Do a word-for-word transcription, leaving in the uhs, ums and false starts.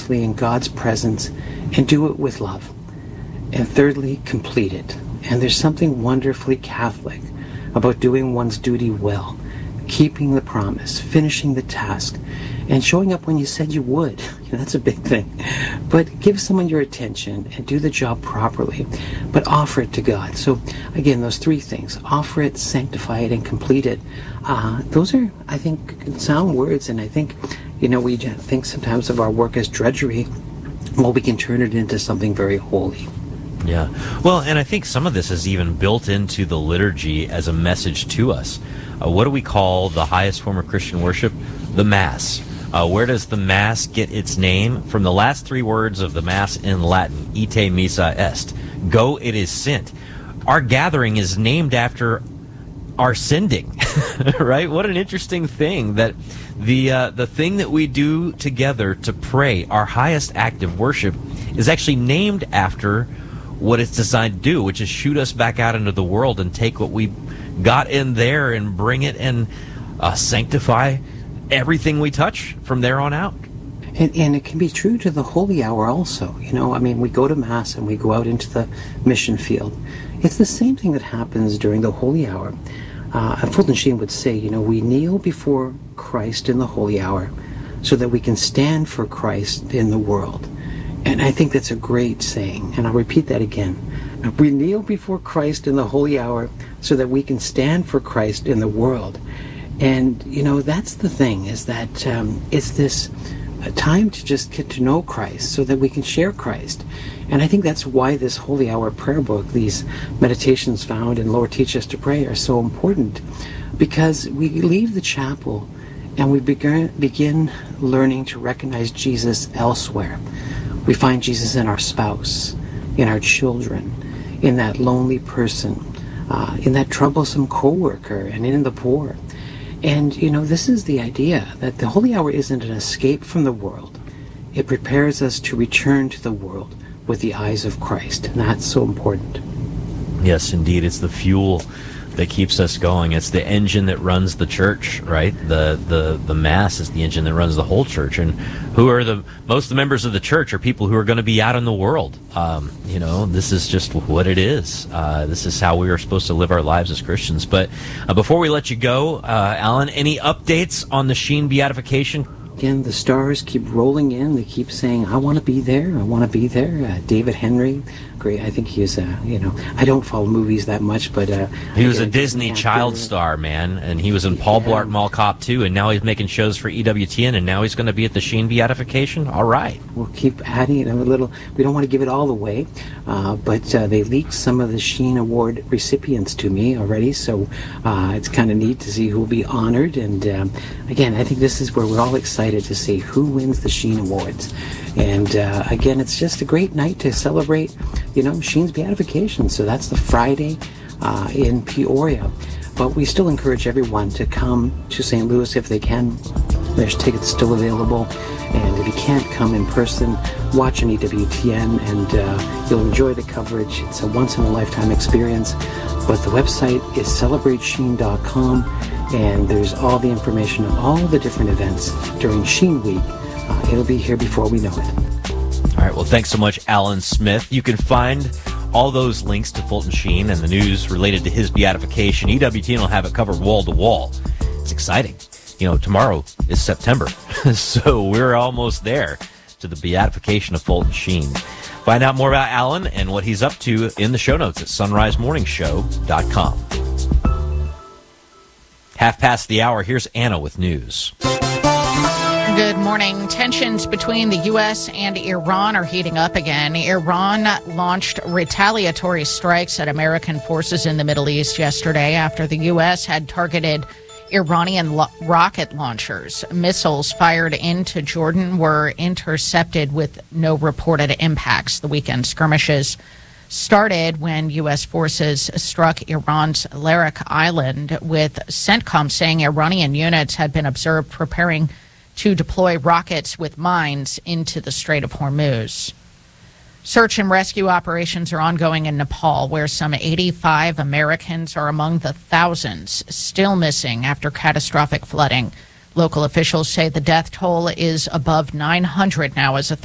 honestly in God's presence and do it with love. And thirdly, complete it. And there's something wonderfully Catholic about doing one's duty well, keeping the promise, finishing the task, and showing up when you said you would. You know, that's a big thing. But give someone your attention and do the job properly, but offer it to God. So again, those three things: offer it, sanctify it, and complete it. Uh, those are, I think, sound words. And I think, you know, we think sometimes of our work as drudgery. Well, we can turn it into something very holy. Yeah. Well, and I think some of this is even built into the liturgy as a message to us. Uh, what do we call the highest form of Christian worship? The Mass. Uh, where does the Mass get its name? From the last three words of the Mass in Latin, ite missa est. Go, it is sent. Our gathering is named after our sending, right? What an interesting thing that the uh, the thing that we do together to pray, our highest act of worship, is actually named after what it's designed to do, which is shoot us back out into the world and take what we got in there and bring it and uh, sanctify everything we touch from there on out. And, and it can be true to the Holy Hour also. You know, I mean, we go to Mass and we go out into the mission field. It's the same thing that happens during the Holy Hour. Uh, Fulton Sheen would say, you know, we kneel before Christ in the Holy Hour so that we can stand for Christ in the world. And I think that's a great saying, and I'll repeat that again. We kneel before Christ in the Holy Hour so that we can stand for Christ in the world. And, you know, that's the thing, is that um, it's this uh, time to just get to know Christ so that we can share Christ. And I think that's why this Holy Hour prayer book, these meditations found in Lord Teach Us to Pray, are so important. Because we leave the chapel and we begin, begin learning to recognize Jesus elsewhere. We find Jesus in our spouse, in our children, in that lonely person, uh, in that troublesome coworker, and in the poor. And, you know, this is the idea, that the Holy Hour isn't an escape from the world. It prepares us to return to the world with the eyes of Christ. And that's so important. Yes, indeed. It's the fuel that keeps us going. It's the engine that runs the church, right? The the the Mass is the engine that runs the whole church. And who are the most of the members of the church are people who are going to be out in the world. Um, you know, this is just what it is. Uh, this is how we are supposed to live our lives as Christians. But uh, before we let you go, uh, Alan, any updates on the Sheen beatification? Again, the stars keep rolling in. They keep saying, I want to be there. I want to be there. Uh, David Henry, great. I think he is, uh, you know, I don't follow movies that much, but... Uh, he was a Disney child star, man, and he was in Paul yeah. Blart Mall Cop too, and now he's making shows for E W T N, and now he's going to be at the Sheen beatification? All right. We'll keep adding it a little. We don't want to give it all away, uh, but uh, they leaked some of the Sheen Award recipients to me already, so uh, it's kind of neat to see who will be honored. And um, again, I think this is where we're all excited to see who wins the Sheen Awards. And uh, again, it's just a great night to celebrate, you know, Sheen's beatification. So that's the Friday uh, in Peoria. But we still encourage everyone to come to Saint Louis if they can. There's tickets still available. And if you can't come in person, watch on E W T N, and uh, you'll enjoy the coverage. It's a once-in-a-lifetime experience. But the website is celebrate sheen dot com, and there's all the information on all the different events during Sheen Week. Uh, it'll be here before we know it. All right, well, thanks so much, Alan Smith. You can find all those links to Fulton Sheen and the news related to his beatification. E W T N will have it covered wall to wall. It's exciting. You know, tomorrow is September, so we're almost there to the beatification of Fulton Sheen. Find out more about Alan and what he's up to in the show notes at sunrise morning show dot com. Half past the hour, here's Anna with news. Good morning. Tensions between the U S and Iran are heating up again. Iran launched retaliatory strikes at American forces in the Middle East yesterday after the U S had targeted Iranian lo- rocket launchers. Missiles fired into Jordan were intercepted with no reported impacts. The weekend skirmishes started when U S forces struck Iran's Larak Island, with CENTCOM saying Iranian units had been observed preparing to deploy rockets with mines into the Strait of Hormuz. Search and rescue operations are ongoing in Nepal, where some eighty-five Americans are among the thousands still missing after catastrophic flooding. Local officials say the death toll is above nine hundred now as authorities